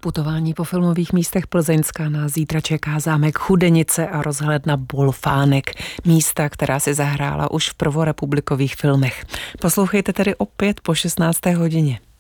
Putování po filmových místech Plzeňska nás zítra čeká zámek Chudenice a rozhledna Bolfánek. Místa, která si zahrála už v prvorepublikových filmech. Poslouchejte tedy opět po 16. hodině.